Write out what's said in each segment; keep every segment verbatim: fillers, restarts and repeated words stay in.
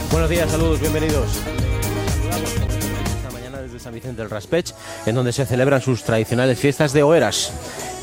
Buenos días, saludos, bienvenidos. Esta mañana desde San Vicente del Raspeig, en donde se celebran sus tradicionales fiestas de hogueras.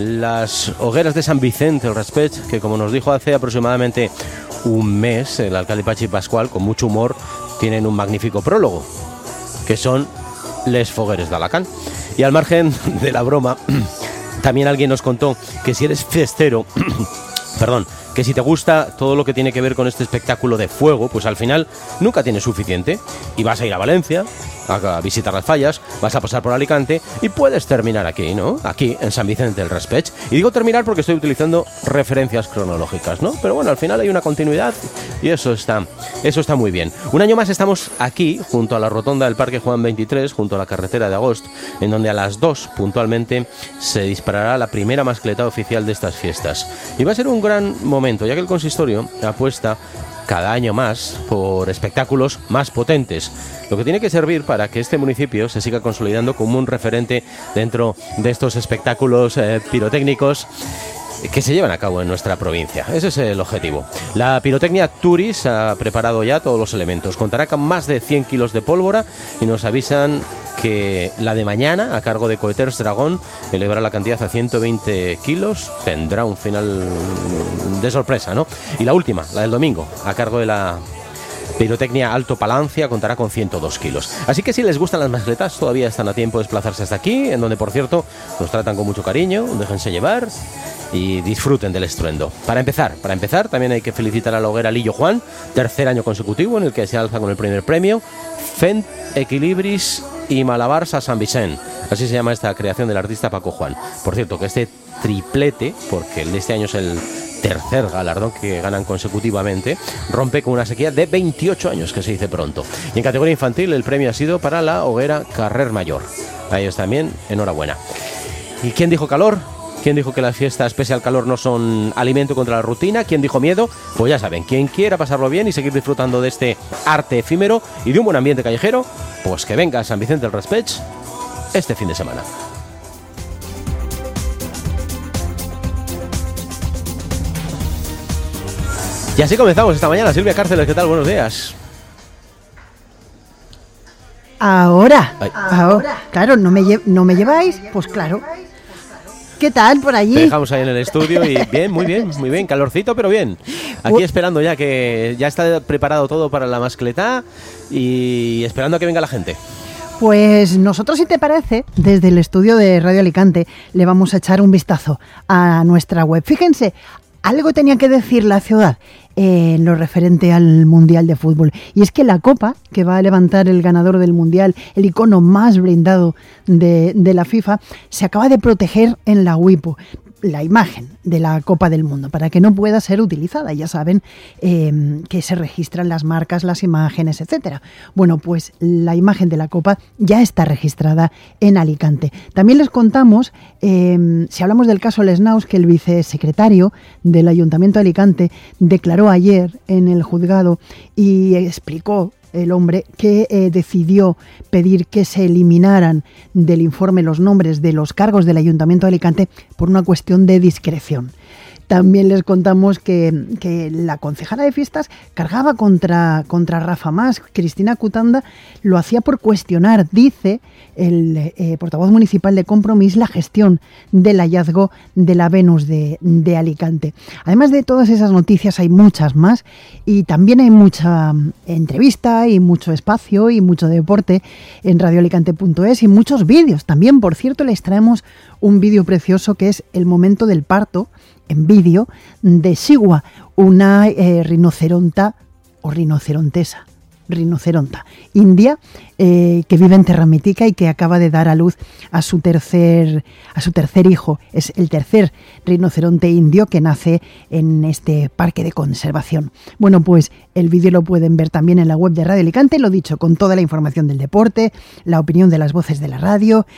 Las hogueras de San Vicente del Raspeig, que como nos dijo hace aproximadamente un mes el alcalde Pachi Pascual, con mucho humor, tienen un magnífico prólogo, que son les fogueres de Alacant. Y al margen de la broma, también alguien nos contó que si eres fiestero, perdón, que si te gusta todo lo que tiene que ver con este espectáculo de fuego, pues al final nunca tienes suficiente y vas a ir a Valencia a visitar las fallas, vas a pasar por Alicante y puedes terminar aquí, ¿no? Aquí, en San Vicente del Raspeig. Y digo terminar porque estoy utilizando referencias cronológicas, ¿no? Pero bueno, al final hay una continuidad y eso está, eso está muy bien. Un año más estamos aquí, junto a la rotonda del Parque Juan veintitrés, junto a la carretera de Agost, en donde a las dos puntualmente se disparará la primera mascleta oficial de estas fiestas. Y va a ser un gran momento, ya que el consistorio apuesta cada año más por espectáculos más potentes, lo que tiene que servir para que este municipio se siga consolidando como un referente dentro de estos espectáculos eh, pirotécnicos que se llevan a cabo en nuestra provincia. Ese es el objetivo. La pirotecnia Turis ha preparado ya todos los elementos. Contará con más de cien kilos de pólvora y nos avisan que la de mañana, a cargo de Coheters Dragón, elevará la cantidad a ciento veinte kilos. Tendrá un final de sorpresa, ¿no? Y la última, la del domingo, a cargo de la Pirotecnia Alto Palancia, contará con ciento dos kilos. Así que si les gustan las mascletas, todavía están a tiempo de desplazarse hasta aquí, en donde, por cierto, nos tratan con mucho cariño. Déjense llevar y disfruten del estruendo. Para empezar, para empezar, también hay que felicitar a la hoguera Lillo Juan, tercer año consecutivo en el que se alza con el primer premio Fent Equilibris y Malabars a San Vicent. Así se llama esta creación del artista Paco Juan. Por cierto, que este triplete, porque el de este año es el tercer galardón que ganan consecutivamente, rompe con una sequía de veintiocho años, que se dice pronto. Y en categoría infantil el premio ha sido para la hoguera Carrer Mayor. A ellos también, enhorabuena. ¿Y quién dijo calor? ¿Quién dijo que las fiestas, pese al calor, no son alimento contra la rutina? ¿Quién dijo miedo? Pues ya saben, quien quiera pasarlo bien y seguir disfrutando de este arte efímero y de un buen ambiente callejero, pues que venga a San Vicente del Raspeig este fin de semana. Y así comenzamos esta mañana. Silvia Cárceles, ¿qué tal? Buenos días. Ahora, ahora, claro, no me, lle- no me lleváis, pues claro. ¿Qué tal por allí? Te dejamos ahí en el estudio y bien, muy bien, muy bien, calorcito, pero bien. Aquí esperando ya que ya está preparado todo para la mascletá y esperando a que venga la gente. Pues nosotros, si te parece, desde el estudio de Radio Alicante le vamos a echar un vistazo a nuestra web. Fíjense, algo tenía que decir la ciudad en lo referente al Mundial de Fútbol. Y es que la copa que va a levantar el ganador del Mundial, el icono más blindado de, de la FIFA, se acaba de proteger en la WIPO. La imagen de la Copa del Mundo, para que no pueda ser utilizada. Ya saben eh, que se registran las marcas, las imágenes, etcétera. Bueno, pues la imagen de la Copa ya está registrada en Alicante. También les contamos, eh, si hablamos del caso Les Naus, que el vicesecretario del Ayuntamiento de Alicante declaró ayer en el juzgado y explicó el hombre que eh, decidió pedir que se eliminaran del informe los nombres de los cargos del Ayuntamiento de Alicante por una cuestión de discreción. También les contamos que, que la concejala de fiestas cargaba contra, contra Rafa Mas. Cristina Cutanda lo hacía por cuestionar, dice el eh, portavoz municipal de Compromís, la gestión del hallazgo de la Venus de, de Alicante. Además de todas esas noticias hay muchas más y también hay mucha entrevista y mucho espacio y mucho deporte en radio alicante punto es y muchos vídeos. También, por cierto, les traemos un vídeo precioso que es el momento del parto en vídeo de Sigua, una eh, rinoceronta o rinocerontesa, rinoceronta india eh, que vive en Terra Mítica y que acaba de dar a luz a su tercer a su tercer hijo. Es el tercer rinoceronte indio que nace en este parque de conservación. Bueno, pues el vídeo lo pueden ver también en la web de Radio Alicante, lo dicho, con toda la información del deporte, la opinión de las voces de la radio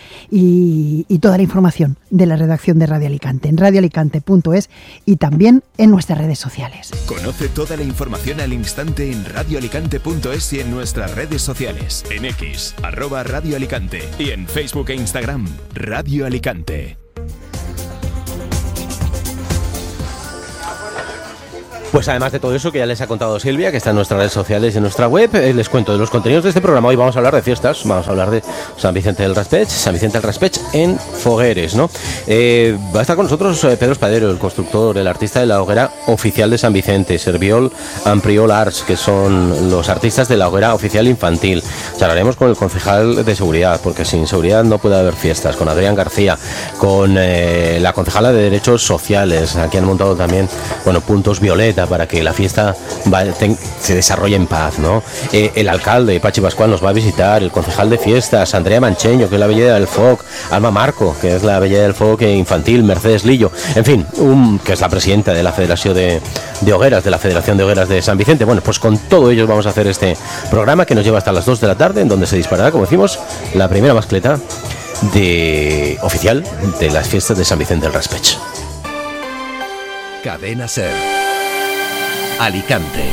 y, y toda la información de la redacción de Radio Alicante en radio alicante punto es y también en nuestras redes sociales. Conoce toda la información al instante en radio alicante punto es y en nuestras redes sociales, en X, arroba Radio Alicante, y en Facebook e Instagram, Radio Alicante. Pues además de todo eso que ya les ha contado Silvia, que está en nuestras redes sociales y en nuestra web, eh, les cuento de los contenidos de este programa. Hoy vamos a hablar de fiestas, vamos a hablar de San Vicente del Raspeig, San Vicente del Raspeig en Fogueres, ¿no? Eh, va a estar con nosotros eh, Pedro Espadero, el constructor, el artista de la hoguera oficial de San Vicente, Serviol and Priol Arts, que son los artistas de la hoguera oficial infantil. Charlaremos con el concejal de seguridad, porque sin seguridad no puede haber fiestas, con Adrián García, con eh, la concejala de Derechos Sociales. Aquí han montado también, bueno, puntos violeta para que la fiesta va, ten, se desarrolle en paz, ¿no? Eh, el alcalde, Pachi Pascual, nos va a visitar, el concejal de fiestas, Andrea Mancheño, que es la Belleda del Foc, Alma Marco, que es la Belleda del Foc infantil, Mercedes Lillo, en fin, un, que es la presidenta de la Federación de, de Hogueras, de la Federación de Hogueras de San Vicente. Bueno, pues con todo ellos vamos a hacer este programa que nos lleva hasta las dos de la tarde, en donde se disparará, como decimos, la primera mascleta de oficial de las fiestas de San Vicente del Raspeig. Cadena Ser. Alicante.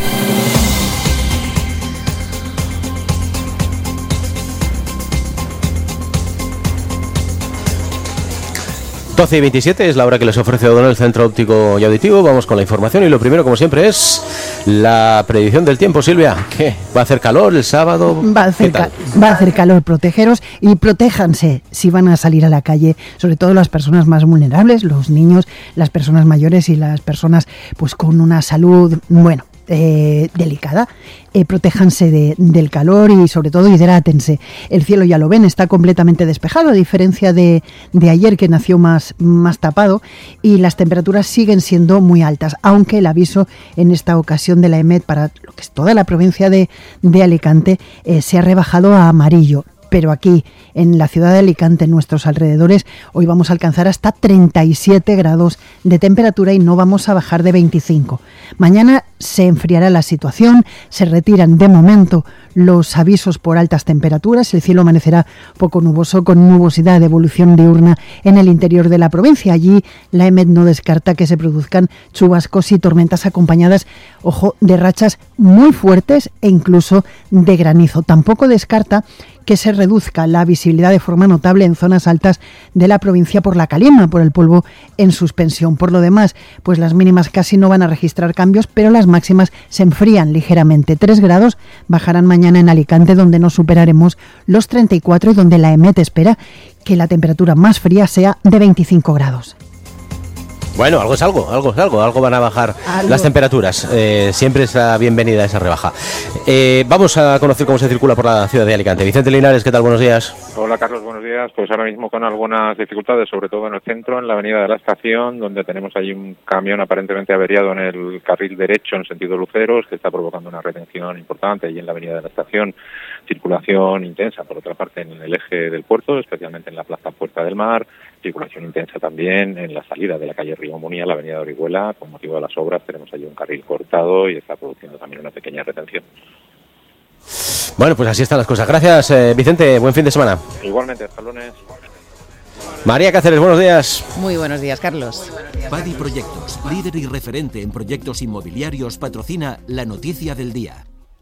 doce y veintisiete es la hora que les ofrece O'Donnell, el Centro Óptico y Auditivo. Vamos con la información y lo primero, como siempre, es la predicción del tiempo. Silvia, ¿qué? ¿Va a hacer calor el sábado? Va a hacer, ca- va a hacer calor, protegeros y protéjanse si van a salir a la calle, sobre todo las personas más vulnerables, los niños, las personas mayores y las personas pues con una salud, bueno, Eh, delicada. Eh, protéjanse de, del calor y sobre todo hidrátense. El cielo, ya lo ven, está completamente despejado, a diferencia de, de ayer, que nació más, más tapado, y las temperaturas siguen siendo muy altas, aunque el aviso en esta ocasión de la EMET para lo que es toda la provincia de, de Alicante eh, se ha rebajado a amarillo. Pero aquí, en la ciudad de Alicante, en nuestros alrededores, hoy vamos a alcanzar hasta treinta y siete grados de temperatura y no vamos a bajar de veinticinco. Mañana se enfriará la situación, se retiran de momento los avisos por altas temperaturas, el cielo amanecerá poco nuboso con nubosidad de evolución diurna en el interior de la provincia. Allí la EMET no descarta que se produzcan chubascos y tormentas acompañadas, ojo, de rachas muy fuertes e incluso de granizo. Tampoco descarta que se reduzca la visibilidad de forma notable en zonas altas de la provincia por la calima, por el polvo en suspensión. Por lo demás, pues las mínimas casi no van a registrar cambios, pero las máximas se enfrían ligeramente. tres grados bajarán mañana en Alicante, donde no superaremos los treinta y cuatro y donde la EMET espera que la temperatura más fría sea de veinticinco grados. Bueno, algo es algo, algo es algo, algo van a bajar ¿Algo? las temperaturas. Eh, siempre es bienvenida esa rebaja. Eh, vamos a conocer cómo se circula por la ciudad de Alicante. Vicente Linares, ¿qué tal? Buenos días. Hola Carlos, buenos días. Pues ahora mismo con algunas dificultades, sobre todo en el centro, en la avenida de la Estación, donde tenemos allí un camión aparentemente averiado en el carril derecho en sentido Luceros, que está provocando una retención importante allí en la avenida de la Estación. Circulación intensa, por otra parte, en el eje del puerto, especialmente en la plaza Puerta del Mar. Circulación intensa también en la salida de la calle Río Munía, la avenida Orihuela. Con motivo de las obras tenemos allí un carril cortado y está produciendo también una pequeña retención. Bueno, pues así están las cosas. Gracias, eh, Vicente. Buen fin de semana. Igualmente, hasta el lunes. María Cáceres, buenos días. Muy buenos días, Carlos. Padi Proyectos, líder y referente en proyectos inmobiliarios, patrocina la noticia del día.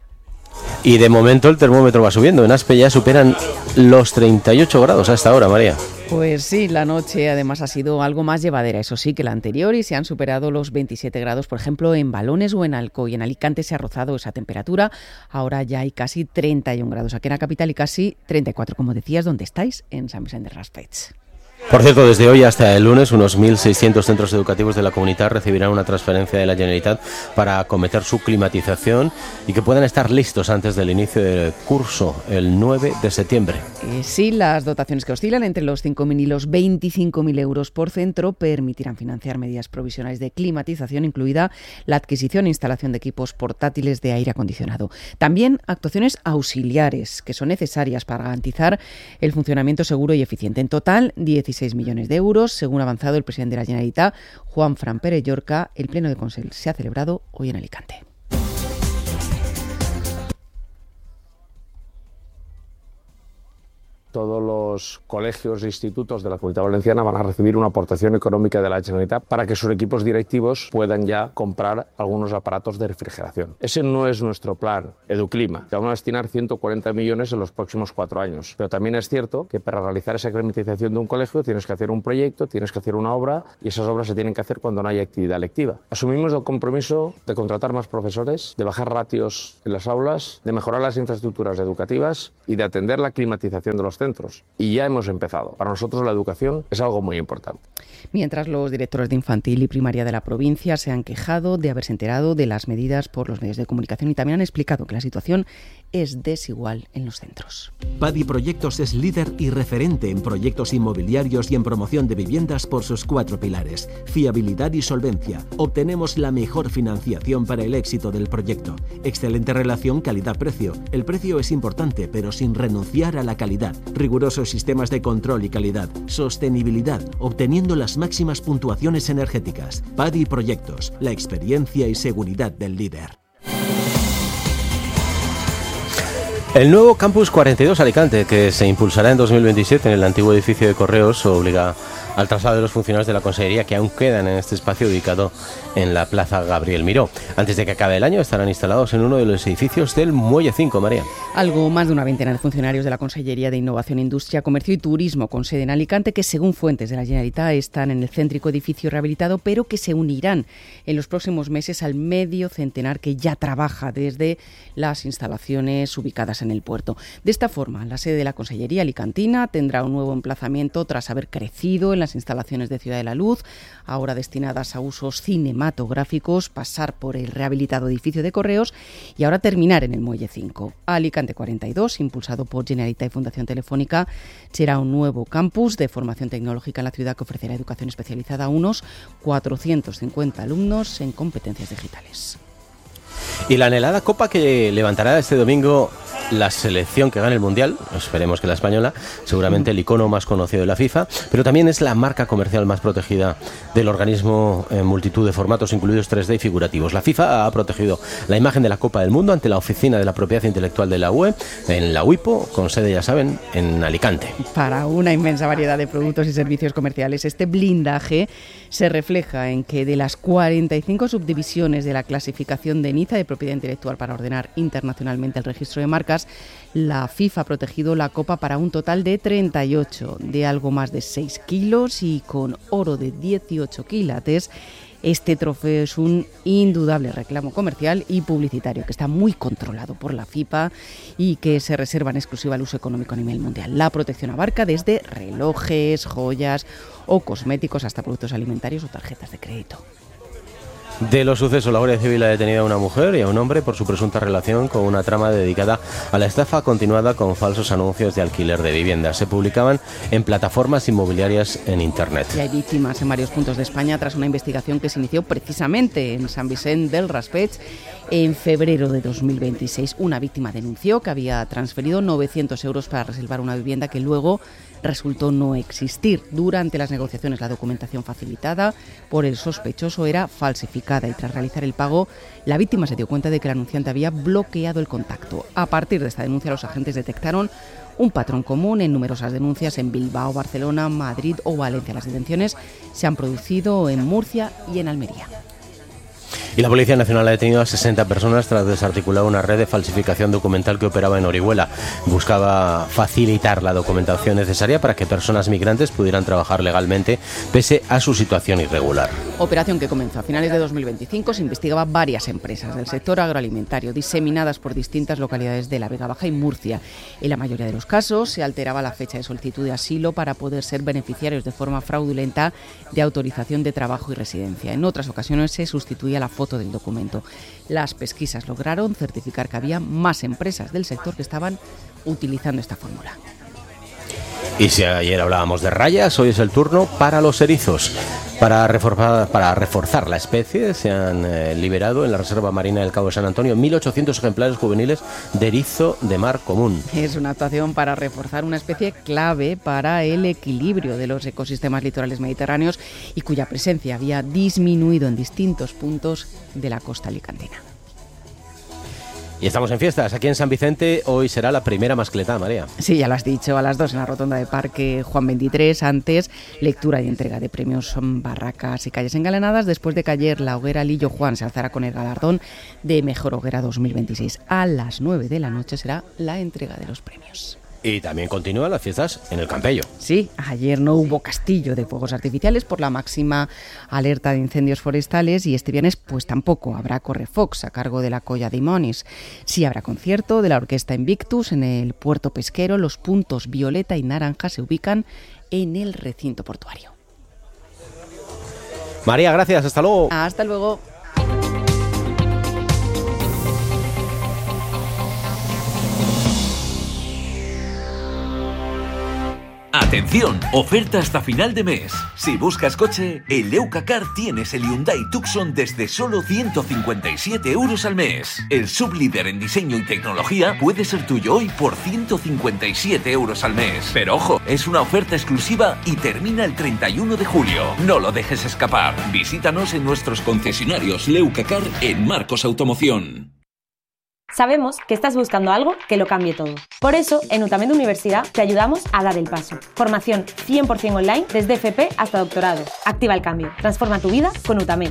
Y de momento el termómetro va subiendo. En Aspe ya superan los treinta y ocho grados a esta hora, María. Pues sí, la noche además ha sido algo más llevadera, eso sí, que la anterior, y se han superado los veintisiete grados, por ejemplo, en Balones o en Alcoy. En Alicante se ha rozado esa temperatura, ahora ya hay casi treinta y un grados aquí en la capital y casi treinta y cuatro, como decías, donde estáis, en San Vicente del Raspeig. Por cierto, desde hoy hasta el lunes, unos mil seiscientos centros educativos de la comunidad recibirán una transferencia de la Generalitat para acometer su climatización y que puedan estar listos antes del inicio del curso, el nueve de septiembre. Eh, sí, las dotaciones que oscilan entre los cinco mil y los veinticinco mil euros por centro permitirán financiar medidas provisionales de climatización, incluida la adquisición e instalación de equipos portátiles de aire acondicionado. También actuaciones auxiliares que son necesarias para garantizar el funcionamiento seguro y eficiente. En total, dieciséis millones de euros, según ha avanzado el presidente de la Generalitat, Juan Fran Pérez Llorca. El pleno de Consell se ha celebrado hoy en Alicante. todos los colegios e institutos de la Comunidad Valenciana van a recibir una aportación económica de la Generalitat para que sus equipos directivos puedan ya comprar algunos aparatos de refrigeración. Ese no es nuestro plan Educlima, que vamos a destinar ciento cuarenta millones en los próximos cuatro años. Pero también es cierto que para realizar esa climatización de un colegio tienes que hacer un proyecto, tienes que hacer una obra y esas obras se tienen que hacer cuando no hay actividad lectiva. Asumimos el compromiso de contratar más profesores, de bajar ratios en las aulas, de mejorar las infraestructuras educativas y de atender la climatización de los centros. Y ya hemos empezado. Para nosotros la educación es algo muy importante. Mientras los directores de infantil y primaria de la provincia se han quejado de haberse enterado de las medidas por los medios de comunicación y también han explicado que la situación es desigual en los centros. Padi Proyectos es líder y referente en proyectos inmobiliarios y en promoción de viviendas por sus cuatro pilares: fiabilidad y solvencia. Obtenemos la mejor financiación para el éxito del proyecto. Excelente relación calidad-precio. El precio es importante, pero sin renunciar a la calidad. Rigurosos sistemas de control y calidad. Sostenibilidad, obteniendo las máximas puntuaciones energéticas. Padi Proyectos, la experiencia y seguridad del líder. El nuevo Campus cuarenta y dos Alicante, que se impulsará en dos mil veintisiete en el antiguo edificio de Correos, obliga al traslado de los funcionarios de la Consellería que aún quedan en este espacio ubicado en la Plaza Gabriel Miró. Antes de que acabe el año estarán instalados en uno de los edificios del Muelle cinco, María. Algo más de una veintena de funcionarios de la Consellería de Innovación, Industria, Comercio y Turismo con sede en Alicante, que según fuentes de la Generalitat están en el céntrico edificio rehabilitado, pero que se unirán en los próximos meses al medio centenar que ya trabaja desde las instalaciones ubicadas en el puerto. De esta forma, la sede de la Consellería alicantina tendrá un nuevo emplazamiento tras haber crecido en las instalaciones de Ciudad de la Luz, ahora destinadas a usos cinematográficos, pasar por el rehabilitado edificio de Correos y ahora terminar en el Muelle cinco. Alicante cuarenta y dos, impulsado por Generalitat y Fundación Telefónica, será un nuevo campus de formación tecnológica en la ciudad que ofrecerá educación especializada a unos cuatrocientos cincuenta alumnos en competencias digitales. Y la anhelada copa que levantará este domingo la selección que gane el Mundial, esperemos que la española, seguramente el icono más conocido de la FIFA, pero también es la marca comercial más protegida del organismo en multitud de formatos, incluidos tres D y figurativos. La FIFA ha protegido la imagen de la Copa del Mundo ante la Oficina de la Propiedad Intelectual de la U E, en la UIPO, con sede, ya saben, en Alicante. Para una inmensa variedad de productos y servicios comerciales, este blindaje se refleja en que de las cuarenta y cinco subdivisiones de la clasificación de Niza de propiedad intelectual para ordenar internacionalmente el registro de marcas, la FIFA ha protegido la copa para un total de treinta y ocho, de algo más de seis kilos y con oro de dieciocho quilates. Este trofeo es un indudable reclamo comercial y publicitario que está muy controlado por la FIFA y que se reserva en exclusiva al uso económico a nivel mundial. La protección abarca desde relojes, joyas o cosméticos hasta productos alimentarios o tarjetas de crédito. De los sucesos, la Guardia Civil ha detenido a una mujer y a un hombre por su presunta relación con una trama dedicada a la estafa continuada con falsos anuncios de alquiler de viviendas. Se publicaban en plataformas inmobiliarias en Internet. Y hay víctimas en varios puntos de España tras una investigación que se inició precisamente en San Vicente del Raspeig en febrero de dos mil veintiséis. Una víctima denunció que había transferido novecientos euros para reservar una vivienda que luego resultó no existir. Durante las negociaciones, la documentación facilitada por el sospechoso era falsificada y tras realizar el pago, la víctima se dio cuenta de que el anunciante había bloqueado el contacto. A partir de esta denuncia, los agentes detectaron un patrón común en numerosas denuncias en Bilbao, Barcelona, Madrid o Valencia. Las detenciones se han producido en Murcia y en Almería. Y la Policía Nacional ha detenido a sesenta personas tras desarticular una red de falsificación documental que operaba en Orihuela. Buscaba facilitar la documentación necesaria para que personas migrantes pudieran trabajar legalmente pese a su situación irregular. Operación que comenzó a finales de dos mil veinticinco. Se investigaba varias empresas del sector agroalimentario diseminadas por distintas localidades de la Vega Baja y Murcia. En la mayoría de los casos se alteraba la fecha de solicitud de asilo para poder ser beneficiarios de forma fraudulenta de autorización de trabajo y residencia. En otras ocasiones se sustituía la foto del documento. Las pesquisas lograron certificar que había más empresas del sector que estaban utilizando esta fórmula. Y si ayer hablábamos de rayas, hoy es el turno para los erizos. Para reforzar, para reforzar la especie, se han eh, liberado en la Reserva Marina del Cabo de San Antonio mil ochocientos ejemplares juveniles de erizo de mar común. Es una actuación para reforzar una especie clave para el equilibrio de los ecosistemas litorales mediterráneos y cuya presencia había disminuido en distintos puntos de la costa alicantina. Y estamos en fiestas. Aquí en San Vicente hoy será la primera mascleta, María. Sí, ya lo has dicho, a las dos en la rotonda de Parque Juan veintitrés. Antes, lectura y entrega de premios, son barracas y calles engalanadas. Después de que ayer la hoguera Lillo Juan se alzara con el galardón de Mejor Hoguera dos mil veintiséis. A las nueve de la noche será la entrega de los premios. Y también continúan las fiestas en el Campello. Sí, ayer no hubo castillo de fuegos artificiales por la máxima alerta de incendios forestales y este viernes pues tampoco habrá correfocs a cargo de la Colla de Imones. Sí habrá concierto de la Orquesta Invictus en el puerto pesquero. Los puntos violeta y naranja se ubican en el recinto portuario. María, gracias. Hasta luego. Hasta luego. Atención, oferta hasta final de mes. Si buscas coche, en Leucacar tienes el Hyundai Tucson desde solo ciento cincuenta y siete euros al mes. El sublíder en diseño y tecnología puede ser tuyo hoy por ciento cincuenta y siete euros al mes. Pero ojo, es una oferta exclusiva y termina el treinta y uno de julio. No lo dejes escapar. Visítanos en nuestros concesionarios Leucacar en Marcos Automoción. Sabemos que estás buscando algo que lo cambie todo. Por eso, en Utamed Universidad te ayudamos a dar el paso. Formación cien por ciento online desde F P hasta doctorado. Activa el cambio. Transforma tu vida con Utamed.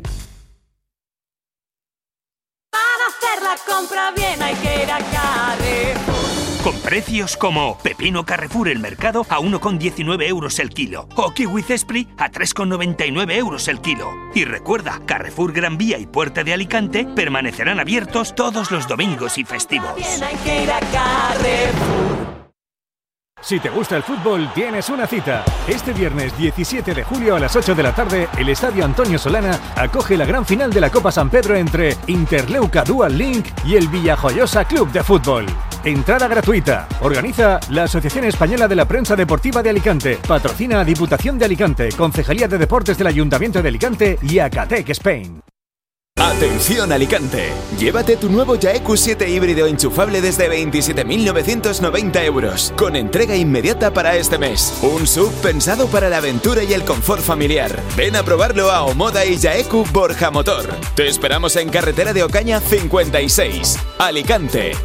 Para hacer la compra bien hay que ir a Carrefour. Con precios como pepino Carrefour el mercado a uno con diecinueve euros el kilo o kiwi Cespri a tres con noventa y nueve euros el kilo. Y recuerda, Carrefour Gran Vía y Puerta de Alicante permanecerán abiertos todos los domingos y festivos. Bien hay que ir a Carrefour. Si te gusta el fútbol, tienes una cita. Este viernes diecisiete de julio a las ocho de la tarde, el Estadio Antonio Solana acoge la gran final de la Copa San Pedro entre Interleuca Dual Link y el Villajoyosa Club de Fútbol. Entrada gratuita. Organiza la Asociación Española de la Prensa Deportiva de Alicante. Patrocina a Diputación de Alicante, Concejalía de Deportes del Ayuntamiento de Alicante y Acatec Spain. Atención Alicante, llévate tu nuvo Yaeku siete híbrido enchufable desde veintisiete mil novecientos noventa euros, con entrega inmediata para este mes. Un S U V pensado para la aventura y el confort familiar. Ven a probarlo a Omoda y Yaeku Borja Motor. Te esperamos en carretera de Ocaña cincuenta y seis, Alicante.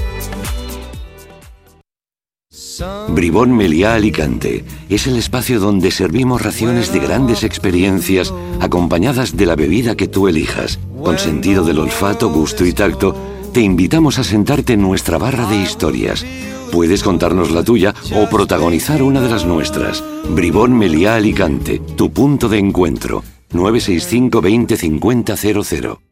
Bribón Meliá Alicante es el espacio donde servimos raciones de grandes experiencias acompañadas de la bebida que tú elijas. Con sentido del olfato, gusto y tacto, te invitamos a sentarte en nuestra barra de historias. Puedes contarnos la tuya o protagonizar una de las nuestras. Bribón Meliá Alicante, tu punto de encuentro. nueve seis cinco veinte cincuenta cero cero.